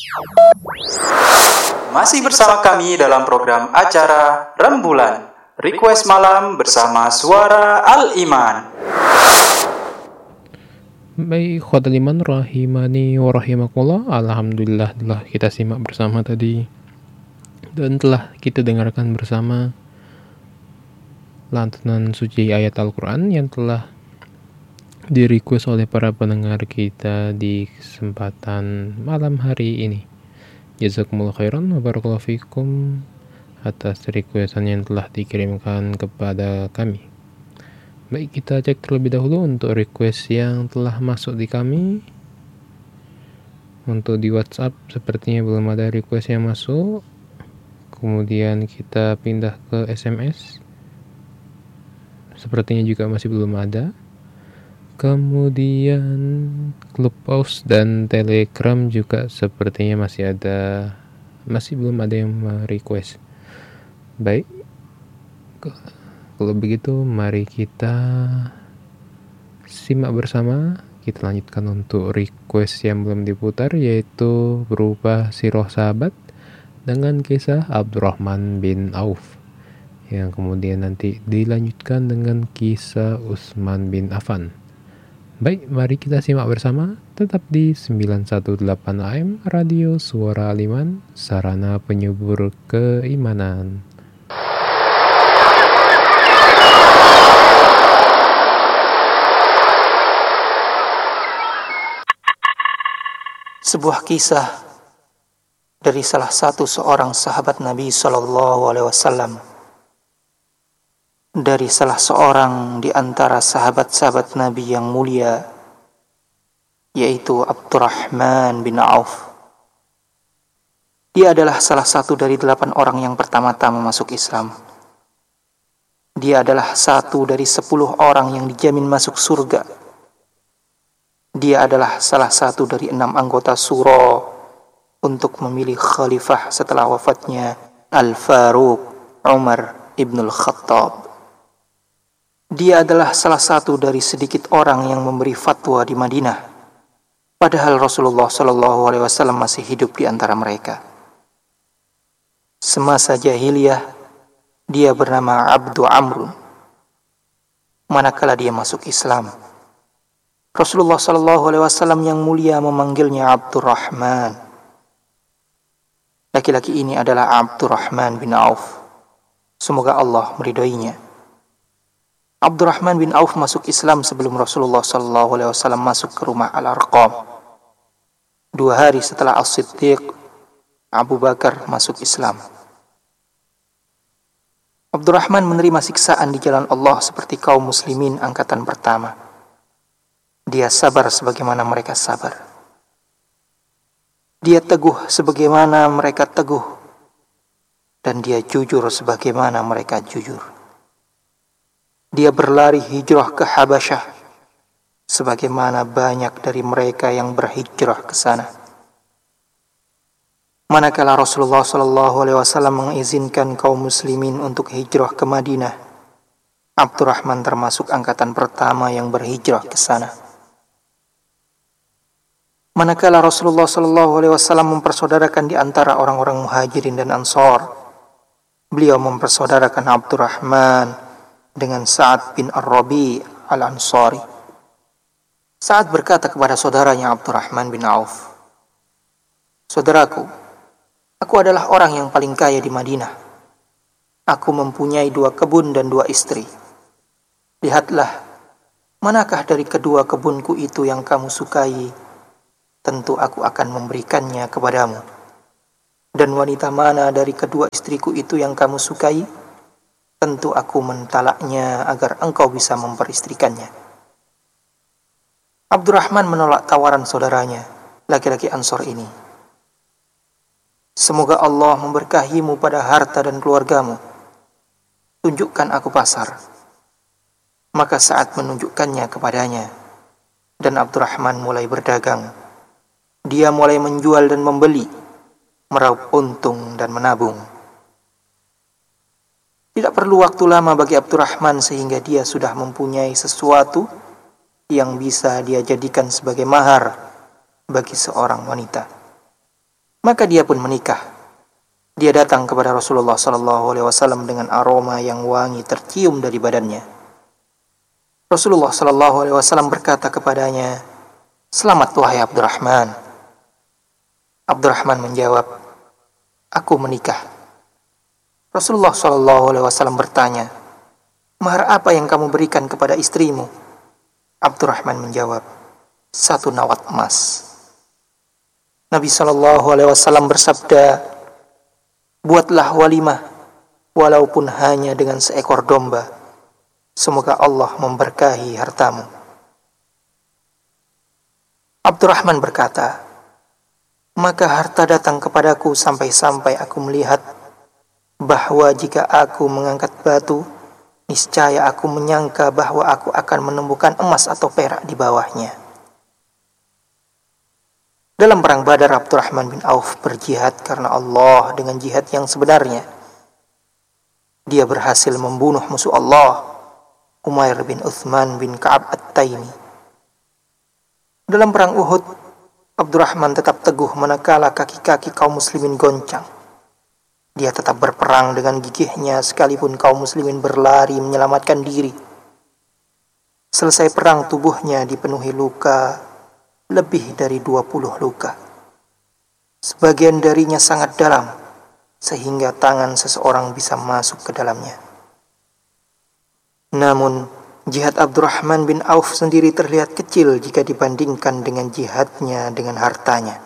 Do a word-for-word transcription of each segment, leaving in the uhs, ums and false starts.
Masih bersama kami dalam program acara Rembulan Request Malam bersama Suara Al-Iman. Baik, khotul iman rahimani wa rahimakumullah. Alhamdulillah telah kita simak bersama tadi dan telah kita dengarkan bersama lantunan suci ayat Al-Quran yang telah di-request oleh para pendengar kita di kesempatan malam hari ini. Jazakumullah khairan wa barakallahu fikum atas requestan yang telah dikirimkan kepada kami. Baik, kita cek terlebih dahulu untuk request yang telah masuk di kami. Untuk di WhatsApp sepertinya belum ada request yang masuk. Kemudian kita pindah ke S M S. Sepertinya juga masih belum ada. Kemudian Clubhouse dan Telegram juga sepertinya masih ada, masih belum ada yang request. Baik, kalau begitu mari kita simak bersama. Kita lanjutkan untuk request yang belum diputar, yaitu berupa Sirah Sahabat dengan kisah Abdurrahman bin Auf, yang kemudian nanti dilanjutkan dengan kisah Utsman bin Affan. Baik, mari kita simak bersama. Tetap di sembilan satu delapan A M Radio Suara Al-Iman, sarana penyubur keimanan. Sebuah kisah dari salah satu seorang sahabat Nabi Sallallahu Alaihi Wasallam, dari salah seorang di antara sahabat-sahabat Nabi yang mulia, yaitu Abdurrahman bin Auf. Dia adalah salah satu dari delapan orang yang pertama-tama masuk Islam. Dia adalah satu dari sepuluh orang yang dijamin masuk surga. Dia adalah salah satu dari enam anggota Syura untuk memilih khalifah setelah wafatnya Al-Faruq Umar ibnul Khattab. Dia adalah salah satu dari sedikit orang yang memberi fatwa di Madinah, padahal Rasulullah Shallallahu Alaihi Wasallam masih hidup di antara mereka. Semasa jahiliyah, dia bernama Abdu Amr. Manakala dia masuk Islam, Rasulullah Shallallahu Alaihi Wasallam yang mulia memanggilnya Abdurrahman. Laki-laki ini adalah Abdurrahman bin Auf. Semoga Allah meridhoinya. Abdurrahman bin Auf masuk Islam sebelum Rasulullah Shallallahu Alaihi Wasallam masuk ke rumah Al-Arqam. Dua hari setelah As-Siddiq, Abu Bakar masuk Islam. Abdurrahman menerima siksaan di jalan Allah seperti kaum muslimin angkatan pertama. Dia sabar sebagaimana mereka sabar. Dia teguh sebagaimana mereka teguh. Dan dia jujur sebagaimana mereka jujur. Dia berlari hijrah ke Habasyah, sebagaimana banyak dari mereka yang berhijrah ke sana. Manakala Rasulullah Shallallahu Alaihi Wasallam mengizinkan kaum muslimin untuk hijrah ke Madinah, Abdurrahman termasuk angkatan pertama yang berhijrah ke sana. Manakala Rasulullah Shallallahu Alaihi Wasallam mempersaudarakan di antara orang-orang Muhajirin dan Ansor, beliau mempersaudarakan Abdurrahman dengan Sa'ad bin Ar-Rabi Al-Ansari. Sa'ad berkata kepada saudaranya Abdurrahman bin Auf, "Saudaraku, aku adalah orang yang paling kaya di Madinah. Aku mempunyai dua kebun dan dua istri. Lihatlah, manakah dari kedua kebunku itu yang kamu sukai? Tentu aku akan memberikannya kepadamu. Dan wanita mana dari kedua istriku itu yang kamu sukai? Tentu aku mentalaknya agar engkau bisa memperistrikannya." Abdurrahman menolak tawaran saudaranya, laki-laki Ansor ini. "Semoga Allah memberkahimu pada harta dan keluargamu. Tunjukkan aku pasar." Maka saat menunjukkannya kepadanya, dan Abdurrahman mulai berdagang. Dia mulai menjual dan membeli, meraup untung dan menabung. Tidak perlu waktu lama bagi Abdurrahman sehingga dia sudah mempunyai sesuatu yang bisa dia jadikan sebagai mahar bagi seorang wanita. Maka dia pun menikah. Dia datang kepada Rasulullah sallallahu alaihi wasallam dengan aroma yang wangi tercium dari badannya. Rasulullah sallallahu alaihi wasallam berkata kepadanya, "Selamat wahai Abdurrahman." Abdurrahman menjawab, "Aku menikah." Rasulullah sallallahu alaihi wasallam bertanya, "Mahar apa yang kamu berikan kepada istrimu?" Abdurrahman menjawab, "Satu nawat emas." Nabi sallallahu alaihi wasallam bersabda, "Buatlah walimah, walaupun hanya dengan seekor domba. Semoga Allah memberkahi hartamu." Abdurrahman berkata, "Maka harta datang kepadaku sampai-sampai aku melihat bahwa jika aku mengangkat batu, niscaya aku menyangka bahwa aku akan menemukan emas atau perak di bawahnya." Dalam perang Badar, Abdurrahman bin Auf berjihad karena Allah dengan jihad yang sebenarnya. Dia berhasil membunuh musuh Allah, Umair bin Uthman bin Ka'ab At-Taimi. Dalam perang Uhud, Abdurrahman tetap teguh manakala kaki-kaki kaum muslimin goncang. Dia tetap berperang dengan gigihnya sekalipun kaum muslimin berlari menyelamatkan diri. Selesai perang, tubuhnya dipenuhi luka, lebih dari dua puluh luka. Sebagian darinya sangat dalam, sehingga tangan seseorang bisa masuk ke dalamnya. Namun, jihad Abdurrahman bin Auf sendiri terlihat kecil jika dibandingkan dengan jihadnya dengan hartanya.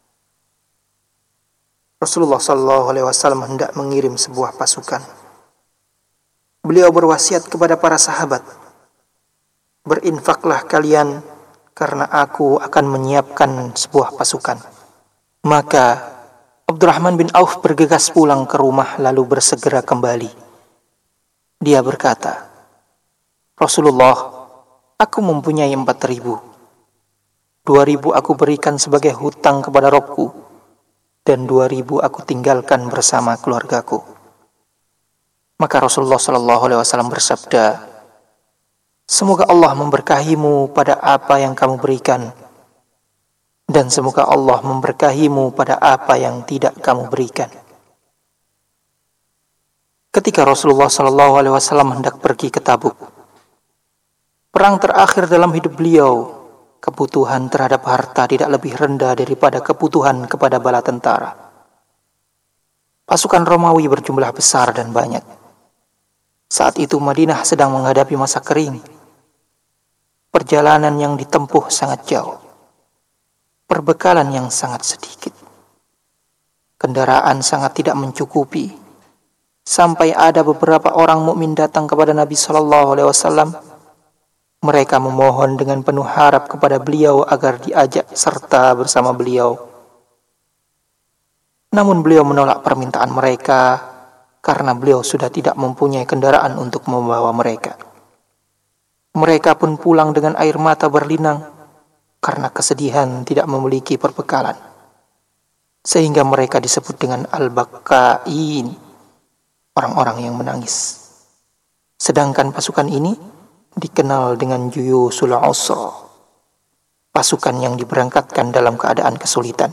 Rasulullah shallallahu alaihi wasallam hendak mengirim sebuah pasukan. Beliau berwasiat kepada para sahabat, "Berinfaklah kalian, karena aku akan menyiapkan sebuah pasukan." Maka Abdurrahman bin Auf bergegas pulang ke rumah lalu bersegera kembali. Dia berkata, "Rasulullah, aku mempunyai empat ribu. Dua ribu aku berikan sebagai hutang kepada Robku, dan dua ribu aku tinggalkan bersama keluargaku." Maka Rasulullah shallallahu alaihi wasallam bersabda, "Semoga Allah memberkahimu pada apa yang kamu berikan, dan semoga Allah memberkahimu pada apa yang tidak kamu berikan." Ketika Rasulullah shallallahu alaihi wasallam hendak pergi ke Tabuk, perang terakhir dalam hidup beliau, kebutuhan terhadap harta tidak lebih rendah daripada kebutuhan kepada bala tentara. Pasukan Romawi berjumlah besar dan banyak. Saat itu Madinah sedang menghadapi masa kering. Perjalanan yang ditempuh sangat jauh. Perbekalan yang sangat sedikit. Kendaraan sangat tidak mencukupi. Sampai ada beberapa orang mukmin datang kepada Nabi shallallahu alaihi wasallam. Mereka memohon dengan penuh harap kepada beliau agar diajak serta bersama beliau. Namun beliau menolak permintaan mereka karena beliau sudah tidak mempunyai kendaraan untuk membawa mereka. Mereka pun pulang dengan air mata berlinang karena kesedihan tidak memiliki perbekalan. Sehingga mereka disebut dengan al-baqa'in, orang-orang yang menangis. Sedangkan pasukan ini dikenal dengan juyusul usra, pasukan yang diberangkatkan dalam keadaan kesulitan.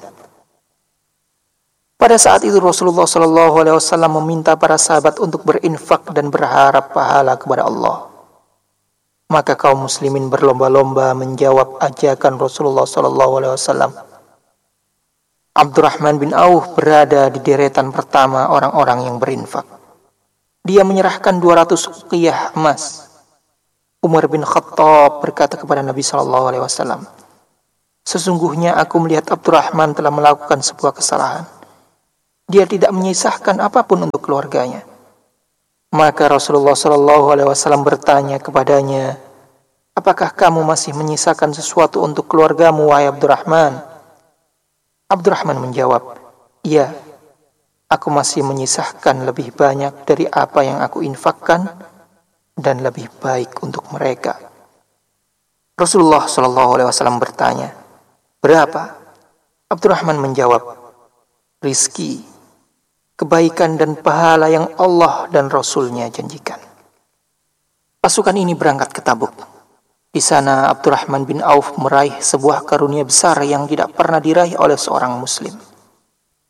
Pada saat itu Rasulullah shallallahu alaihi wasallam meminta para sahabat untuk berinfak dan berharap pahala kepada Allah. Maka kaum muslimin berlomba-lomba menjawab ajakan Rasulullah shallallahu alaihi wasallam. Abdurrahman bin Auf berada di deretan pertama orang-orang yang berinfak. Dia menyerahkan dua ratus uqiyah emas. Umar bin Khattab berkata kepada Nabi shallallahu alaihi wasallam, "Sesungguhnya aku melihat Abdurrahman telah melakukan sebuah kesalahan. Dia tidak menyisahkan apapun untuk keluarganya." Maka Rasulullah shallallahu alaihi wasallam bertanya kepadanya, "Apakah kamu masih menyisakan sesuatu untuk keluargamu, wahai Abdurrahman?" Abdurrahman menjawab, "Iya, aku masih menyisahkan lebih banyak dari apa yang aku infakkan dan lebih baik untuk mereka." Rasulullah shallallahu alaihi wasallam bertanya, "Berapa?" Abdurrahman menjawab, "Rizki, kebaikan dan pahala yang Allah dan Rasul-Nya janjikan." Pasukan ini berangkat ke Tabuk. Di sana Abdurrahman bin Auf meraih sebuah karunia besar yang tidak pernah diraih oleh seorang muslim.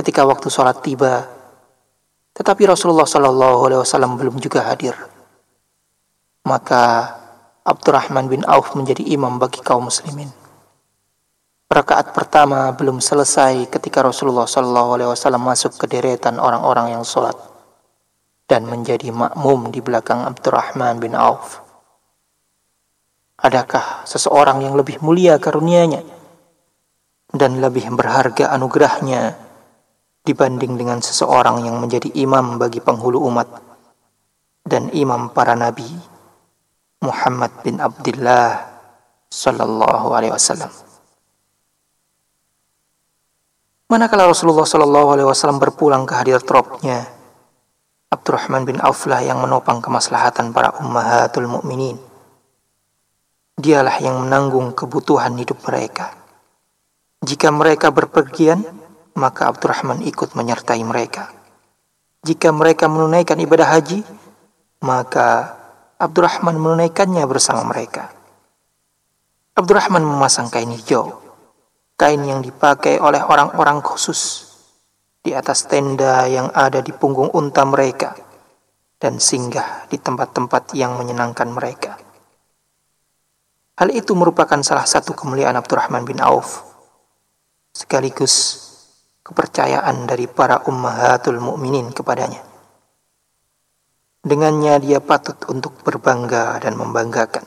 ketika waktu sholat tiba, tetapi Rasulullah shallallahu alaihi wasallam belum juga hadir. Maka Abdurrahman bin Auf menjadi imam bagi kaum muslimin. Rakaat pertama belum selesai ketika Rasulullah shallallahu alaihi wasallam masuk ke deretan orang-orang yang sholat dan menjadi makmum di belakang Abdurrahman bin Auf. Adakah seseorang yang lebih mulia karunia-Nya dan lebih berharga anugerahnya dibanding dengan seseorang yang menjadi imam bagi penghulu umat dan imam para nabi, Muhammad bin Abdullah sallallahu alaihi wasallam. Manakala Rasulullah sallallahu alaihi wasallam berpulang ke hadirat Rabbnya, Abdurrahman bin Auf lah yang menopang kemaslahatan para ummahatul mukminin. Dialah yang menanggung kebutuhan hidup mereka. Jika mereka berpergian, maka Abdurrahman ikut menyertai mereka. Jika mereka menunaikan ibadah haji, maka Abdurrahman menunaikannya bersama mereka. Abdurrahman memasang kain hijau, kain yang dipakai oleh orang-orang khusus, di atas tenda yang ada di punggung unta mereka, dan singgah di tempat-tempat yang menyenangkan mereka. Hal itu merupakan salah satu kemuliaan Abdurrahman bin Auf, sekaligus kepercayaan dari para ummahatul mukminin kepadanya. Dengannya dia patut untuk berbangga dan membanggakan.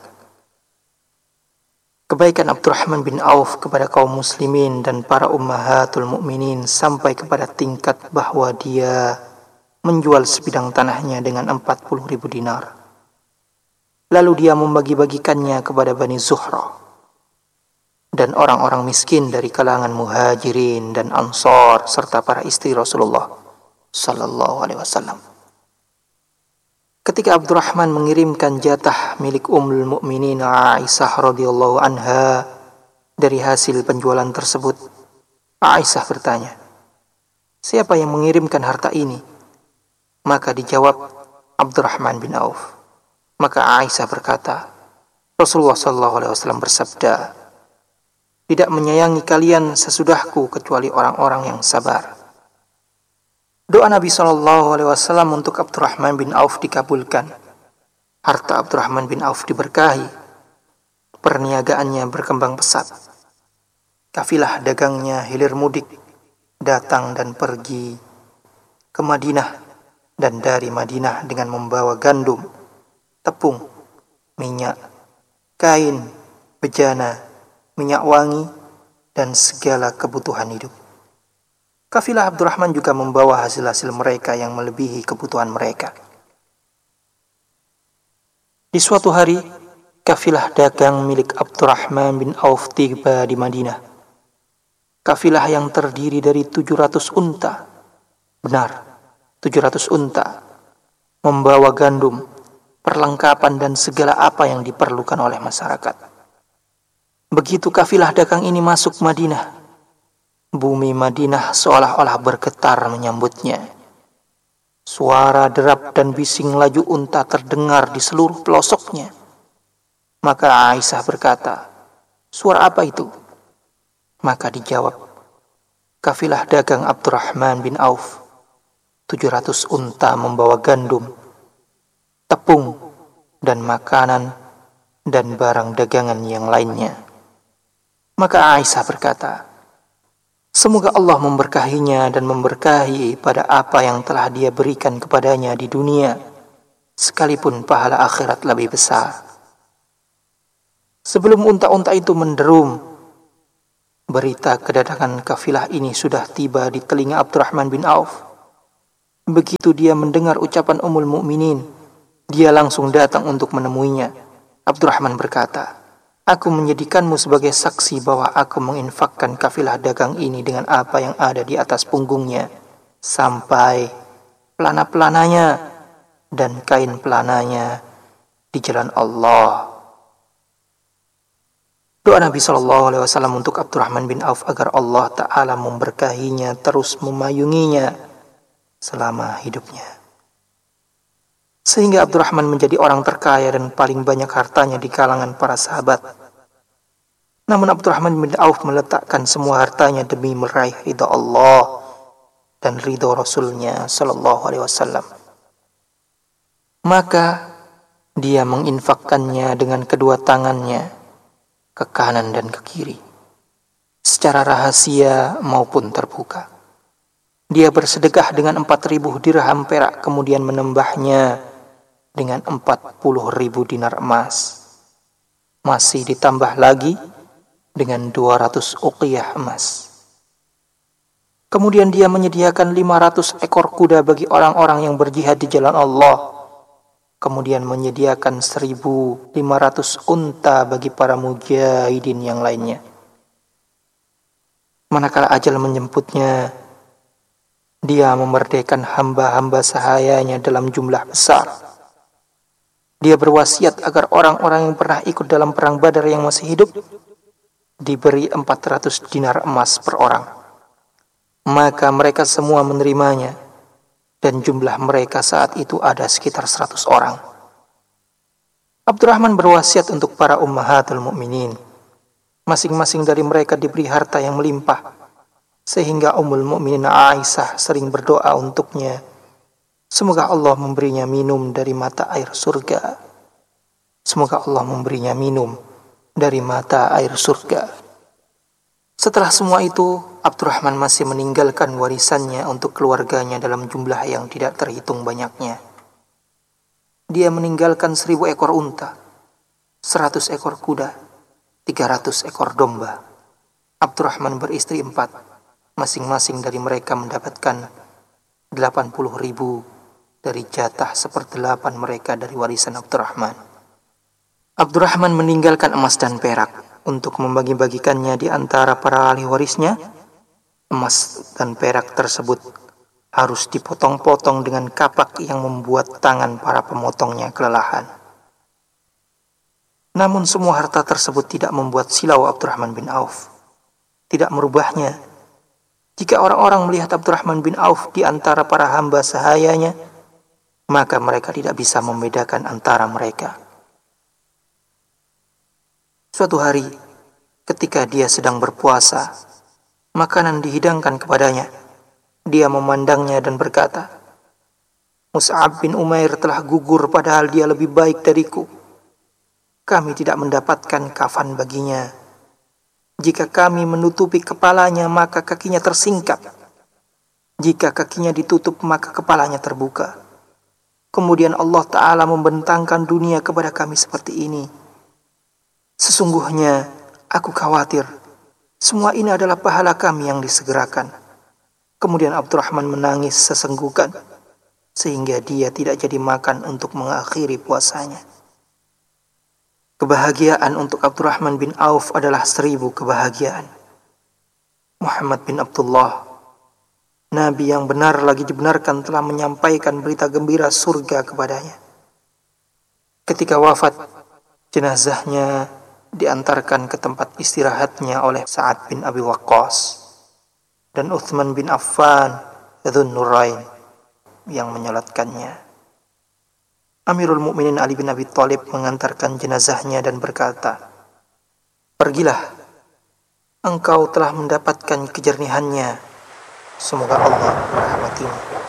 Kebaikan Abdurrahman bin Auf kepada kaum muslimin dan para ummahatul mukminin sampai kepada tingkat bahwa dia menjual sebidang tanahnya dengan empat puluh ribu dinar. Lalu dia membagi-bagikannya kepada Bani Zuhra dan orang-orang miskin dari kalangan muhajirin dan ansar serta para istri Rasulullah sallallahu alaihi wasallam. Ketika Abdurrahman mengirimkan jatah milik Ummul Mukminin Aisyah radhiyallahu anha dari hasil penjualan tersebut, Aisyah bertanya, "Siapa yang mengirimkan harta ini?" Maka dijawab Abdurrahman bin Auf. Maka Aisyah berkata, Rasulullah sallallahu alaihi wasallam bersabda, "Tidak menyayangi kalian sesudahku kecuali orang-orang yang sabar." Doa Nabi sallallahu alaihi wasallam untuk Abdurrahman bin Auf dikabulkan. Harta Abdurrahman bin Auf diberkahi. Perniagaannya berkembang pesat. Kafilah dagangnya hilir mudik, datang dan pergi ke Madinah, dan dari Madinah dengan membawa gandum, tepung, minyak, kain, bejana, minyak wangi, dan segala kebutuhan hidup. Kafilah Abdurrahman juga membawa hasil-hasil mereka yang melebihi kebutuhan mereka. Di suatu hari, kafilah dagang milik Abdurrahman bin Auf tiba di Madinah. Kafilah yang terdiri dari tujuh ratus unta, benar, tujuh ratus unta, membawa gandum, perlengkapan dan segala apa yang diperlukan oleh masyarakat. Begitu kafilah dagang ini masuk Madinah, bumi Madinah seolah-olah bergetar menyambutnya. Suara derap dan bising laju unta terdengar di seluruh pelosoknya. Maka Aisyah berkata, "Suara apa itu?" Maka dijawab, "Kafilah dagang Abdurrahman bin Auf. tujuh ratus unta membawa gandum, tepung, dan makanan, dan barang dagangan yang lainnya." Maka Aisyah berkata, "Semoga Allah memberkahinya dan memberkahi pada apa yang telah Dia berikan kepadanya di dunia, sekalipun pahala akhirat lebih besar." Sebelum unta-unta itu menderum, berita kedatangan kafilah ini sudah tiba di telinga Abdurrahman bin Auf. Begitu dia mendengar ucapan Ummul Mukminin, dia langsung datang untuk menemuinya. Abdurrahman berkata, "Aku menjadikanmu sebagai saksi bahwa aku menginfakkan kafilah dagang ini dengan apa yang ada di atas punggungnya, sampai pelana-pelananya dan kain pelananya di jalan Allah." Doa Nabi shallallahu alaihi wasallam untuk Abdurrahman bin Auf agar Allah Ta'ala memberkahinya, terus memayunginya selama hidupnya. Sehingga Abdurrahman menjadi orang terkaya dan paling banyak hartanya di kalangan para sahabat. Namun Abdurrahman bin Auf meletakkan semua hartanya demi meraih ridha Allah dan ridho Rasulnya Sallallahu Alaihi Wasallam. Maka dia menginfakkannya dengan kedua tangannya ke kanan dan ke kiri, secara rahasia maupun terbuka. Dia bersedekah dengan empat ribu dirham perak, kemudian menambahnya dengan empat puluh ribu dinar emas. Masih ditambah lagi dengan dua ratus uqiyah emas. Kemudian dia menyediakan lima ratus ekor kuda bagi orang-orang yang berjihad di jalan Allah. Kemudian menyediakan seribu lima ratus unta bagi para mujahidin yang lainnya. Manakala ajal menjemputnya, dia memerdekakan hamba-hamba sahayanya dalam jumlah besar. Dia berwasiat agar orang-orang yang pernah ikut dalam perang Badar yang masih hidup diberi empat ratus dinar emas per orang. Maka mereka semua menerimanya, dan jumlah mereka saat itu ada sekitar seratus orang. Abdurrahman berwasiat untuk para ummahatul mukminin. Masing-masing dari mereka diberi harta yang melimpah, sehingga Ummul Mukminin Aisyah sering berdoa untuknya, semoga Allah memberinya minum dari mata air surga. Semoga Allah memberinya minum dari mata air surga. Setelah semua itu, Abdurrahman masih meninggalkan warisannya untuk keluarganya dalam jumlah yang tidak terhitung banyaknya. Dia meninggalkan seribu ekor unta, seratus ekor kuda, tiga ratus ekor domba. Abdurrahman beristri empat, masing-masing dari mereka mendapatkan delapan puluh ribu dari jatah seperdelapan mereka dari warisan Abdurrahman. Abdurrahman meninggalkan emas dan perak untuk membagi-bagikannya di antara para ahli warisnya. Emas dan perak tersebut harus dipotong-potong dengan kapak yang membuat tangan para pemotongnya kelelahan. Namun semua harta tersebut tidak membuat silau Abdurrahman bin Auf, tidak merubahnya. Jika orang-orang melihat Abdurrahman bin Auf di antara para hamba sahayanya, maka mereka tidak bisa membedakan antara mereka. Suatu hari, ketika dia sedang berpuasa, makanan dihidangkan kepadanya. Dia memandangnya dan berkata, Mus'ab bin Umair telah gugur padahal dia lebih baik dariku. Kami tidak mendapatkan kafan baginya. Jika kami menutupi kepalanya, maka kakinya tersingkap. Jika kakinya ditutup, maka kepalanya terbuka. Kemudian Allah Ta'ala membentangkan dunia kepada kami seperti ini. Sesungguhnya aku khawatir semua ini adalah pahala kami yang disegerakan. Kemudian Abdurrahman menangis sesenggukan, sehingga dia tidak jadi makan untuk mengakhiri puasanya. Kebahagiaan untuk Abdurrahman bin Auf adalah seribu kebahagiaan. Muhammad bin Abdullah, Nabi yang benar lagi dibenarkan, telah menyampaikan berita gembira surga kepadanya. Ketika wafat, jenazahnya diantarkan ke tempat istirahatnya oleh Sa'ad bin Abi Waqqas dan Uthman bin Affan Dzun Nurain yang menyolatkannya. Amirul Mukminin Ali bin Abi Thalib mengantarkan jenazahnya dan berkata, "Pergilah, engkau telah mendapatkan kejernihannya. Semoga Allah merahmatimu."